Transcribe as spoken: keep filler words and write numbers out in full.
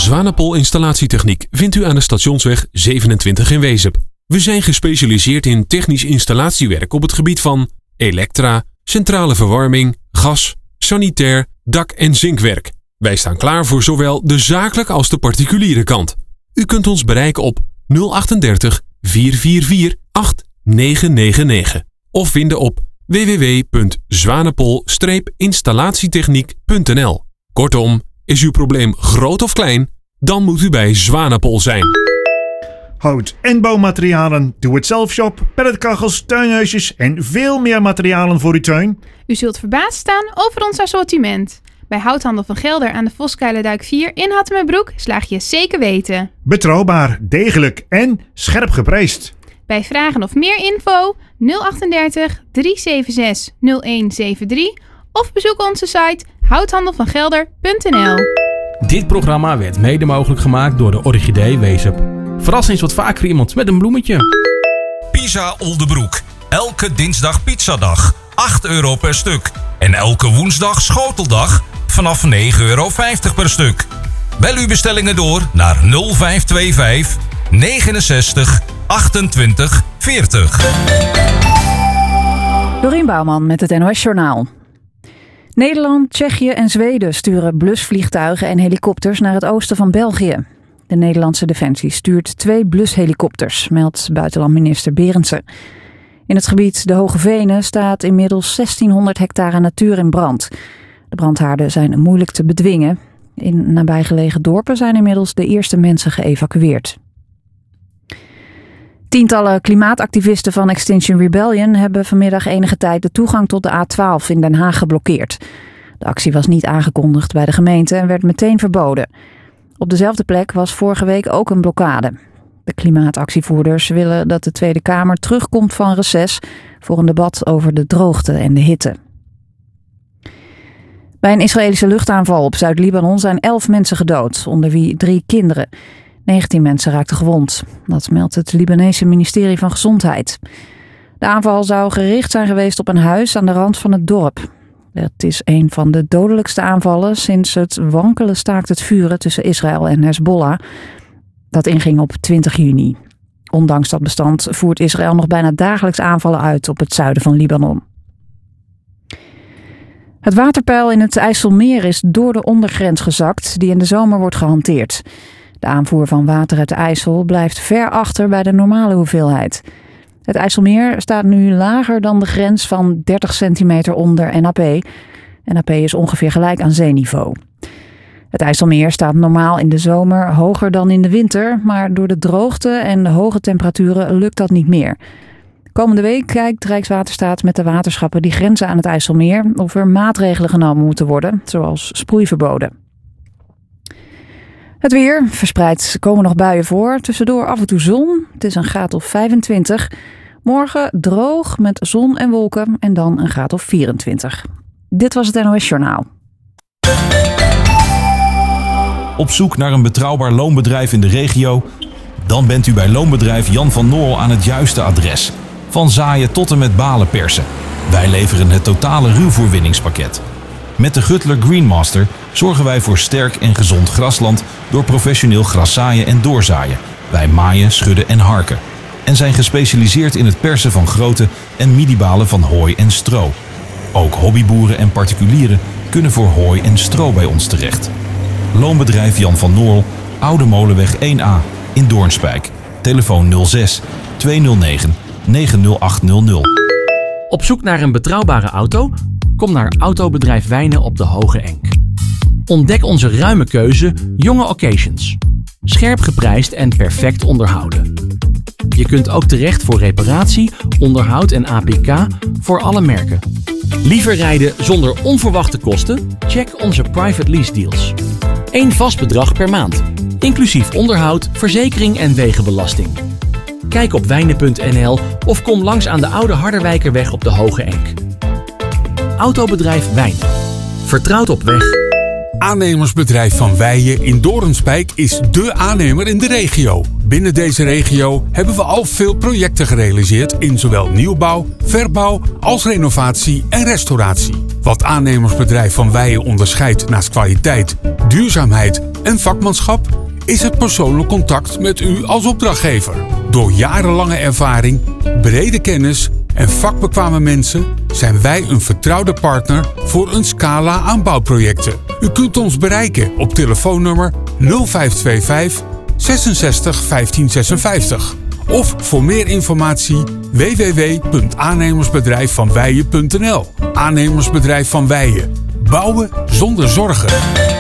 Zwanenpol Installatietechniek vindt u aan de Stationsweg zevenentwintig in Wezep. We zijn gespecialiseerd in technisch installatiewerk op het gebied van elektra, centrale verwarming, gas, sanitair, dak- en zinkwerk. Wij staan klaar voor zowel de zakelijke als de particuliere kant. U kunt ons bereiken op nul drieënachtig, vier vier vier, acht negen negen negen of vinden op w w w punt zwanenpol installatietechniek punt n l. Kortom, is uw probleem groot of klein? Dan moet u bij Zwanenpol zijn. Hout- en bouwmaterialen, doe-het-zelf shop, pelletkachels, tuinhuisjes en veel meer materialen voor uw tuin. U zult verbaasd staan over ons assortiment. Bij Houthandel van Gelder aan de Voskuilendijk vier in Hattemerbroek slaag je zeker weten. Betrouwbaar, degelijk en scherp geprijsd. Bij vragen of meer info nul drieënachtig, drie zeven zes, nul een zeven drie of bezoek onze site houthandel van gelder punt n l. Dit programma werd mede mogelijk gemaakt door de Orchidee Wezep. Verras eens wat vaker iemand met een bloemetje. Pisa Oldebroek. Elke dinsdag pizzadag. acht euro per stuk. En elke woensdag schoteldag vanaf negen euro vijftig per stuk. Bel uw bestellingen door naar nul vijf twee vijf, negenenzestig, achtentwintig, veertig. Dorien Bouwman met het N O S Journaal. Nederland, Tsjechië en Zweden sturen blusvliegtuigen en helikopters naar het oosten van België. De Nederlandse Defensie stuurt twee blushelikopters, meldt buitenlandminister Berendsen. In het gebied de Hoge Venen staat inmiddels zestienhonderd hectare natuur in brand. De brandhaarden zijn moeilijk te bedwingen. In nabijgelegen dorpen zijn inmiddels de eerste mensen geëvacueerd. Tientallen klimaatactivisten van Extinction Rebellion hebben vanmiddag enige tijd de toegang tot de A twaalf in Den Haag geblokkeerd. De actie was niet aangekondigd bij de gemeente en werd meteen verboden. Op dezelfde plek was vorige week ook een blokkade. De klimaatactievoerders willen dat de Tweede Kamer terugkomt van reces voor een debat over de droogte en de hitte. Bij een Israëlische luchtaanval op Zuid-Libanon zijn elf mensen gedood, onder wie drie kinderen. negentien mensen raakten gewond. Dat meldt het Libanese ministerie van Gezondheid. De aanval zou gericht zijn geweest op een huis aan de rand van het dorp. Het is een van de dodelijkste aanvallen sinds het wankele staakt het vuren tussen Israël en Hezbollah. Dat inging op twintig juni. Ondanks dat bestand voert Israël nog bijna dagelijks aanvallen uit op het zuiden van Libanon. Het waterpeil in het IJsselmeer is door de ondergrens gezakt die in de zomer wordt gehanteerd. De aanvoer van water uit de IJssel blijft ver achter bij de normale hoeveelheid. Het IJsselmeer staat nu lager dan de grens van dertig centimeter onder N A P. N A P is ongeveer gelijk aan zeeniveau. Het IJsselmeer staat normaal in de zomer hoger dan in de winter, maar door de droogte en de hoge temperaturen lukt dat niet meer. Komende week kijkt Rijkswaterstaat met de waterschappen die grenzen aan het IJsselmeer of er maatregelen genomen moeten worden, zoals sproeiverboden. Het weer. Verspreid komen nog buien voor. Tussendoor af en toe zon. Het is een graad of vijfentwintig. Morgen droog met zon en wolken en dan een graad of vierentwintig. Dit was het N O S Journaal. Op zoek naar een betrouwbaar loonbedrijf in de regio? Dan bent u bij Loonbedrijf Jan van Noorl aan het juiste adres. Van zaaien tot en met balen persen. Wij leveren het totale ruwvoorwinningspakket. Met de Gutler Greenmaster zorgen wij voor sterk en gezond grasland door professioneel graszaaien en doorzaaien. Wij maaien, schudden en harken. En zijn gespecialiseerd in het persen van grote en midibalen van hooi en stro. Ook hobbyboeren en particulieren kunnen voor hooi en stro bij ons terecht. Loonbedrijf Jan van Noorl, Oude Molenweg één A in Doornspijk. Telefoon nul zes, twee nul negen, negen nul acht nul nul. Op zoek naar een betrouwbare auto? Kom naar Autobedrijf Wijnen op de Hoge Enk. Ontdek onze ruime keuze jonge occasions. Scherp geprijsd en perfect onderhouden. Je kunt ook terecht voor reparatie, onderhoud en A P K voor alle merken. Liever rijden zonder onverwachte kosten? Check onze private lease deals. Eén vast bedrag per maand, inclusief onderhoud, verzekering en wegenbelasting. Kijk op wijnen punt n l of kom langs aan de Oude Harderwijkerweg op de Hoge Enk. Autobedrijf Wijnen. Vertrouwd op weg, Aannemersbedrijf Van Weijen in Doornspijk is dé aannemer in de regio. Binnen deze regio hebben we al veel projecten gerealiseerd in zowel nieuwbouw, verbouw als renovatie en restauratie. Wat Aannemersbedrijf Van Weijen onderscheidt naast kwaliteit, duurzaamheid en vakmanschap is het persoonlijk contact met u als opdrachtgever. Door jarenlange ervaring, brede kennis en vakbekwame mensen zijn wij een vertrouwde partner voor een scala aan bouwprojecten. U kunt ons bereiken op telefoonnummer nul vijf twee vijf zesenzestig vijftien zesenvijftig of voor meer informatie w w w punt aannemersbedrijf van weijen punt n l. Aannemersbedrijf Van Weijen. Bouwen zonder zorgen.